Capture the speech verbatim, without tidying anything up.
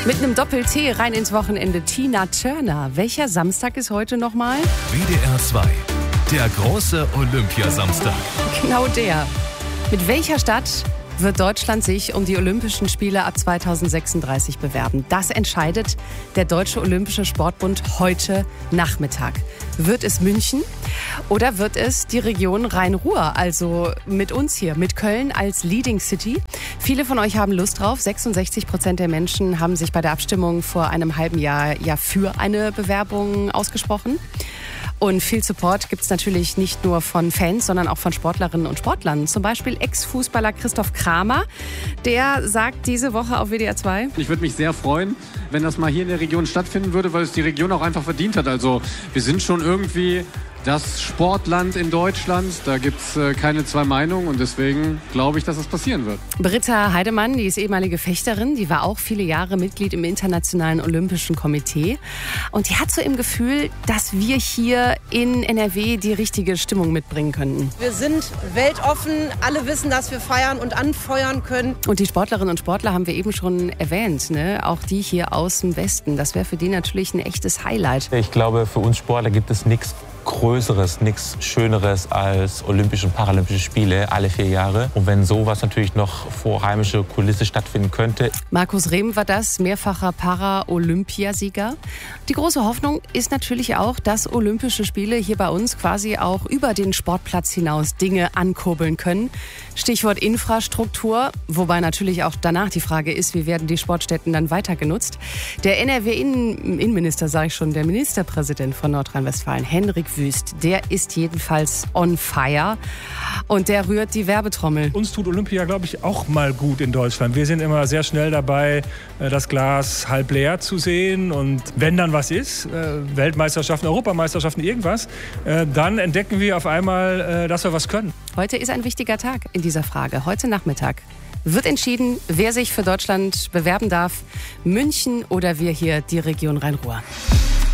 Mit einem Doppel-T rein ins Wochenende. Tina Turner. Welcher Samstag ist heute nochmal? W D R zwei, der große Olympiasamstag. Genau der. Mit welcher Stadt wird Deutschland sich um die Olympischen Spiele ab zweitausendsechsunddreißig bewerben? Das entscheidet der Deutsche Olympische Sportbund heute Nachmittag. Wird es München oder wird es die Region Rhein-Ruhr, also mit uns hier, mit Köln als Leading City? Viele von euch haben Lust drauf. sechsundsechzig Prozent der Menschen haben sich bei der Abstimmung vor einem halben Jahr ja für eine Bewerbung ausgesprochen. Und viel Support gibt es natürlich nicht nur von Fans, sondern auch von Sportlerinnen und Sportlern. Zum Beispiel Ex-Fußballer Christoph Kramer. Der sagt diese Woche auf W D R zwei: Ich würde mich sehr freuen, wenn das mal hier in der Region stattfinden würde, weil es die Region auch einfach verdient hat. Also wir sind schon irgendwie das Sportland in Deutschland. Da gibt es äh, keine zwei Meinungen und deswegen glaube ich, dass das passieren wird. Britta Heidemann, die ist ehemalige Fechterin, die war auch viele Jahre Mitglied im Internationalen Olympischen Komitee. Und die hat so im Gefühl, dass wir hier in N R W die richtige Stimmung mitbringen könnten. Wir sind weltoffen, alle wissen, dass wir feiern und anfeuern können. Und die Sportlerinnen und Sportler haben wir eben schon erwähnt, ne? Auch die hier aus dem Westen. Das wäre für die natürlich ein echtes Highlight. Ich glaube, für uns Sportler gibt es nichts Größeres, nichts Schöneres als Olympische und Paralympische Spiele alle vier Jahre. Und wenn sowas natürlich noch vor heimischer Kulisse stattfinden könnte. Markus Rehm war das, mehrfacher Para-Olympiasieger. Die große Hoffnung ist natürlich auch, dass Olympische Spiele hier bei uns quasi auch über den Sportplatz hinaus Dinge ankurbeln können. Stichwort Infrastruktur, wobei natürlich auch danach die Frage ist, wie werden die Sportstätten dann weiter genutzt. Der N R W-Innenminister, sage ich schon, der Ministerpräsident von Nordrhein-Westfalen, Henrik Wüst, der ist jedenfalls on fire und der rührt die Werbetrommel. Uns tut Olympia, glaube ich, auch mal gut in Deutschland. Wir sind immer sehr schnell dabei, das Glas halb leer zu sehen. Und wenn dann was ist, Weltmeisterschaften, Europameisterschaften, irgendwas, dann entdecken wir auf einmal, dass wir was können. Heute ist ein wichtiger Tag in dieser Frage. Heute Nachmittag wird entschieden, wer sich für Deutschland bewerben darf. München oder wir hier, die Region Rhein-Ruhr.